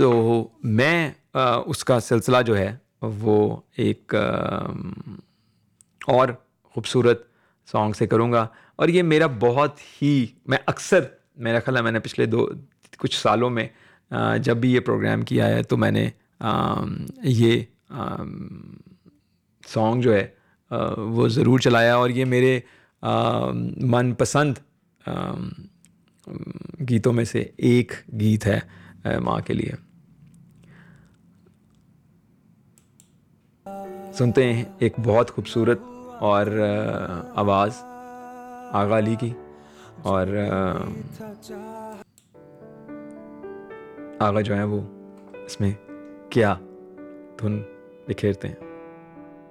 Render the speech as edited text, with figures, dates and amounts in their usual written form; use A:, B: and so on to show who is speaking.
A: तो मैं उसका सिलसिला जो है वो एक और ख़ूबसूरत सॉन्ग से करूँगा। और ये मेरा बहुत ही, मैं अक्सर, मेरा ख़्याल है मैंने पिछले कुछ सालों में जब भी ये प्रोग्राम किया है तो मैंने ये सॉन्ग जो है वो ज़रूर चलाया। और ये मेरे मनपसंद गीतों में से एक गीत है माँ के लिए। सुनते हैं एक बहुत खूबसूरत और आवाज़ आगा अली की, और आगा जो है वो इसमें क्या धुन बिखेरते हैं।